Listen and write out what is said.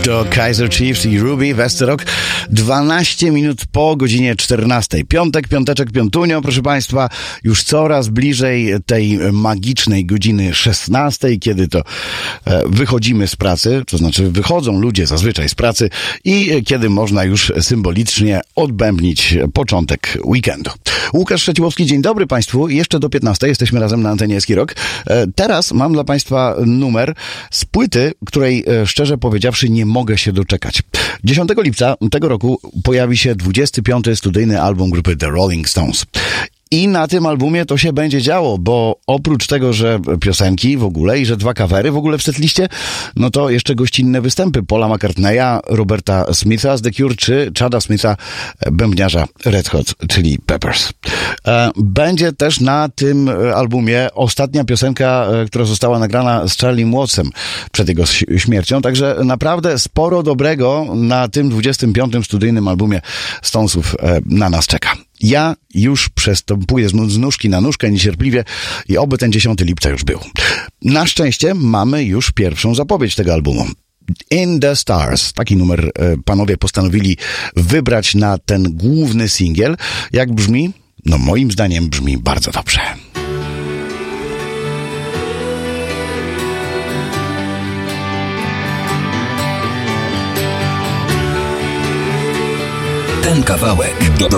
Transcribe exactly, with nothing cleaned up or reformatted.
To Kaiser Chiefs i Ruby Westerok. dwanaście minut po godzinie czternastej. Piątek, piąteczek, piątunio, proszę Państwa. Już coraz bliżej tej magicznej godziny szesnastej, kiedy to wychodzimy z pracy, to znaczy wychodzą ludzie zazwyczaj z pracy i kiedy można już symbolicznie odbębnić początek weekendu. Łukasz Szczeciłowski, dzień dobry Państwu. Jeszcze do piętnastej jesteśmy razem na antenie Eski Rock. Teraz mam dla Państwa numer z płyty, której szczerze powiedziawszy nie mogę się doczekać. dziesiątego lipca tego roku pojawi się dwudziesty piąty studyjny album grupy The Rolling Stones. I na tym albumie to się będzie działo, bo oprócz tego, że piosenki w ogóle i że dwa kawery w ogóle w setliście, no to jeszcze gościnne występy Paula McCartneya, Roberta Smitha z The Cure czy Chada Smitha, bębniarza Red Hot Chili Peppers. Będzie też na tym albumie ostatnia piosenka, która została nagrana z Charlie Wattsem przed jego śmiercią, także naprawdę sporo dobrego na tym dwudziestym piątym studyjnym albumie Stonesów na nas czeka. Ja już przestępuję z nóżki na nóżkę niecierpliwie i oby ten dziesiątego lipca już był. Na szczęście mamy już pierwszą zapowiedź tego albumu. In the Stars. Taki numer panowie postanowili wybrać na ten główny singiel. Jak brzmi? No moim zdaniem brzmi bardzo dobrze. Ten kawałek do